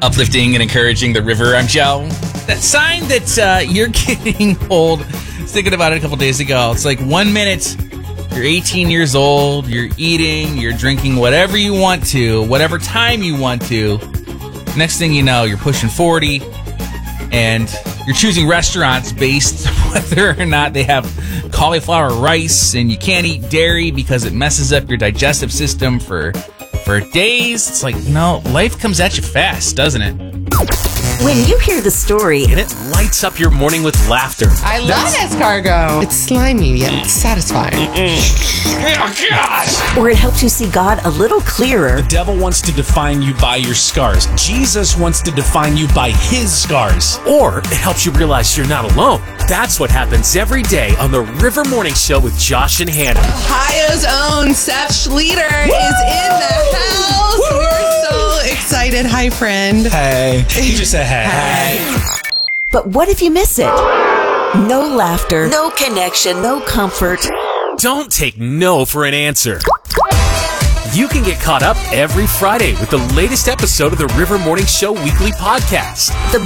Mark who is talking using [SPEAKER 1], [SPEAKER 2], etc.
[SPEAKER 1] Uplifting and encouraging the river. I'm Joe. That sign that you're getting old. I was thinking about it a couple days ago. It's like 1 minute, you're 18 years old, you're eating, you're drinking whatever you want to, whatever time you want to. Next thing you know, you're pushing 40, and you're choosing restaurants based on whether or not they have cauliflower rice, and you can't eat dairy because it messes up your digestive system for days. It's like, life comes at you fast, doesn't it?
[SPEAKER 2] When you hear the story,
[SPEAKER 3] and it lights up your morning with laughter.
[SPEAKER 4] I love escargot. It's slimy yet satisfying.
[SPEAKER 3] Oh, gosh!
[SPEAKER 2] Or it helps you see God a little clearer.
[SPEAKER 3] The devil wants to define you by your scars. Jesus wants to define you by his scars. Or it helps you realize you're not alone. That's what happens every day on the River Morning Show with Josh and Hannah.
[SPEAKER 4] Ohio's own Seth Schleter is in the house.
[SPEAKER 3] Woo!
[SPEAKER 4] We're so excited. Hi, friend.
[SPEAKER 3] Hey. He just said hey.
[SPEAKER 2] But what if you miss it? No laughter, no connection, no comfort.
[SPEAKER 3] Don't take no for an answer. You can get caught up every Friday with the latest episode of the River Morning Show weekly podcast.
[SPEAKER 2] The